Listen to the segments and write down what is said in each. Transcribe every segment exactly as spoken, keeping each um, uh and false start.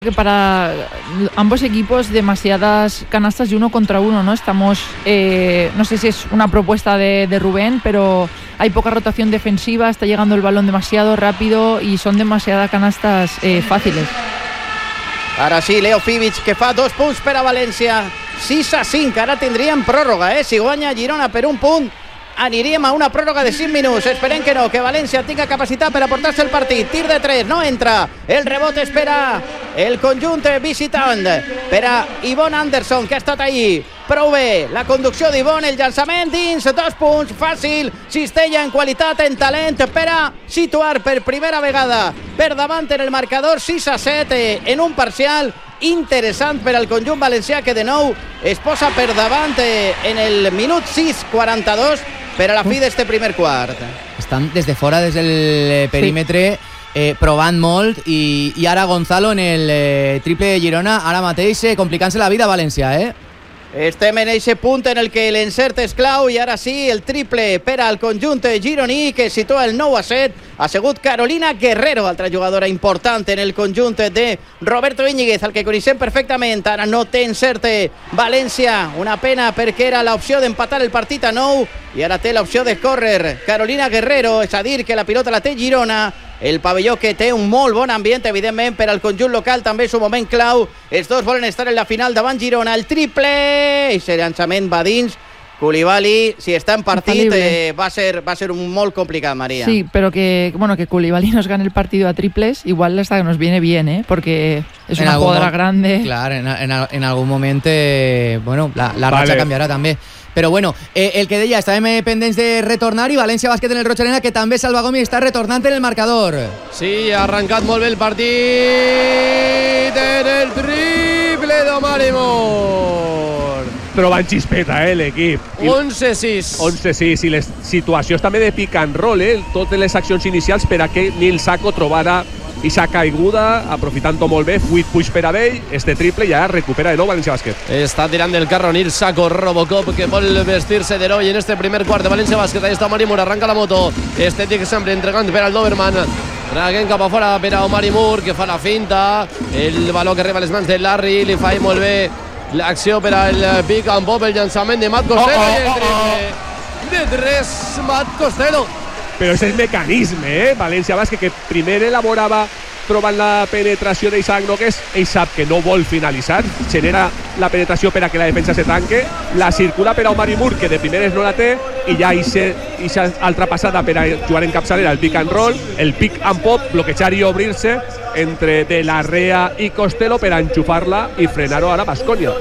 Que para ambos equipos demasiadas canastas y uno contra uno, ¿no? Estamos, eh, no sé si es una propuesta de, de Rubén, pero hay poca rotación defensiva, está llegando el balón demasiado rápido y son demasiadas canastas eh, fàcils. Ara sí, Leo Fibic, que fa dos punts per a València, sis a cinc, ara tindríem pròrroga, eh? Si guanya Girona per un punt, aniríem a una pròrroga de cinc minuts. Esperem que no, que València tinga capacitat per aportar-se el partit. Tir de tres, no entra. El rebot espera el conjunt visitant per a Yvonne Anderson, que ha estat ahí. Prou bé, la conducció d'Yvonne, el llançament dins, dos punts, fàcil. Cistella en qualitat, en talent, per a situar per primera vegada per davant en el marcador sis a set en un parcial interessant per al conjunt valencià, que de nou es posa per davant en el minut sis quaranta-dos per a la fi d'este primer quart. Estan des de fora, des del perímetre, sí. eh, provant molt, i, i ara Gonzalo en el eh, triple de Girona, ara mateix eh, complicant-se la vida a València, eh? Estem en aquest punt en el que l'encert és clau, i ara sí, el triple per al conjunt gironí, que situa el nou a set. Ha sigut Carolina Guerrero, altra jugadora important en el conjunt de Roberto Íñiguez, el que coneixem perfectament. Ara no té encert València, una pena perquè era l'opció d'empatar el partit a nou, i ara té l'opció de córrer Carolina Guerrero, és a dir, que la pilota la té Girona. El pavelló, que té un molt bon ambient, evidentment, per al conjunt local, també és un moment clau. Els dos volen estar en la final davant Girona. El triple, i el llançament va dins. Koulibaly, si està en partit, eh, va, ser, va ser un molt complicat, María. Sí, pero que, bueno, que Koulibaly nos gane el partido a triples, igual hasta nos viene bien, ¿eh? Porque es en una jugadora grande. Claro, en, en, en algún momento, eh, bueno, la, la vale. racha canviarà també. Però bueno, eh, el que deia, estàvem pendents de retornar, i València Bàsquet en el Roig Arena, que també Salva Gomis està retornant en el marcador. Sí, ha arrencat molt bé el partit en el triple d'Omari Moore. Però van xispeta, eh, l'equip. onze sis. onze sis, i les situacions també de pick and roll, eh, totes les accions inicials per a que Nil Sacco trobara i s'ha caiguda, aprofitant-ho molt bé. vuit punts per a ell, este triple ja recupera de nou València Bàsquet. Està tirant del carro Nil Sacco, Robocop, que vol vestir-se d'heroi en este primer quart de València Bàsquet. Ahí està Omari Moore, arranca la moto, estètic sempre entregant per al Doberman, traguent cap a fora per a Omari Moore, que fa la finta, el baló que arriba a les mans de Larry, li fa molt bé l'acció per al pick and pop, el llançament de Matt Costello, oh, oh, oh, oh. i el triple de tres, Matt Costello. Però és el mecanisme, eh? València Bàsquet, que primer elaborava trobant la penetració d'Isaac Nogués. Ell sap que no vol finalitzar, genera la penetració per a que la defensa se tanque, la circula per a Omari Moore, que de primeres no la té, i ja aquesta altra passada per a jugar en capçalera, el pick and roll, el pick and pop, bloquejar i obrir-se entre De La Rea i Costello per a enxufar-la i frenar-ho ara Baskonia.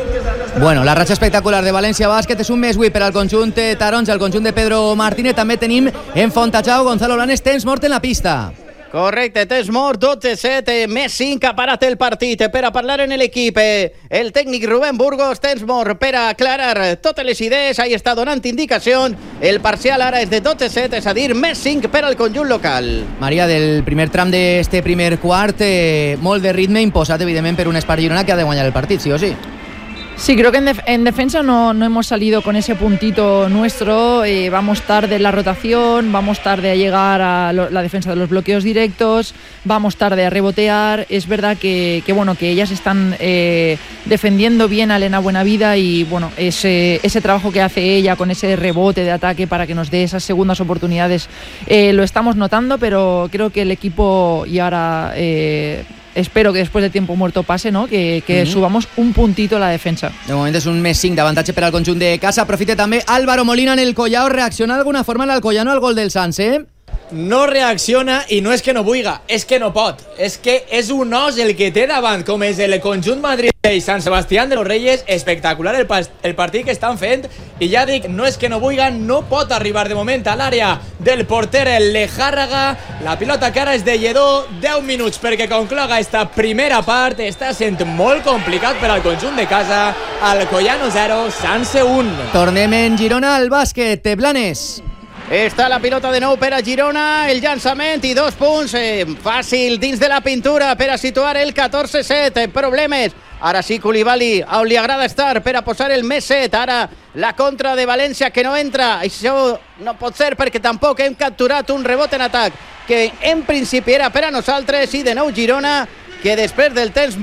Bueno, la ratxa espectacular de València Bàsquet és un més avui per al conjunt de taronja, el conjunt de Pedro Martínez. També tenim en Fontajau Gonzalo Blanes, temps mort en la pista. Correcte, temps mort, dotze set, més cinc, ha parat el partit per a parlar en l'equip. El tècnic Rubén Burgos, temps mort per a aclarar totes les idees, ahí està donant indicació. El parcial ara és de dotze set, és a dir, més cinc per al conjunt local. Maria, del primer tram d'este primer quart, eh, molt de ritme imposat, evidentment, per un Espart Girona que ha de guanyar el partit, sí o sí. Sí, creo que en, def en defensa no, no hemos salido con ese puntito nuestro. Eh, vamos tarde en la rotación, vamos tarde a llegar a lo, la defensa de los bloqueos directos, vamos tarde a rebotear. Es verdad que, que, bueno, que ellas están eh, defendiendo bien a Elena Buenavida, y bueno, ese, ese trabajo que hace ella con ese rebote de ataque para que nos dé esas segundas oportunidades eh, lo estamos notando, pero creo que el equipo, y ahora... Eh, espero que después de tiempo muerto pase, ¿no? Que, que uh-huh. subamos un puntito a la defensa. De moment és un més cinc d'avantatge per al conjunt de casa. Aprofita també Álvaro Molina en el Collao. Reacciona d'alguna forma l'Alcoyano al gol del Sants, eh? No reacciona, i no és que no vulga, és que no pot. És que és un os el que té davant, com és el conjunt madrileny i Sant Sebastián de los Reyes. Espectacular el, el partit que estan fent, i ja dic, no és que no vulga, no pot arribar de moment a l'àrea del porter el Lejárraga. La pilota que ara és de Lledó, deu minuts perquè concloga esta primera part. Està sent molt complicat per al conjunt de casa. Alcoyano zero, Sanse un. Tornem en Girona al bàsquet. Blanes. Està la pilota de nou per a Girona, el llançament i dos punts, eh, fàcil dins de la pintura per a situar el catorze set. Eh, problemes, ara sí Koulibaly, on li agrada estar per a posar el més set. Ara la contra de València que no entra, això no pot ser perquè tampoc hem capturat un rebot en atac que en principi era per a nosaltres, i de nou Girona que després del temps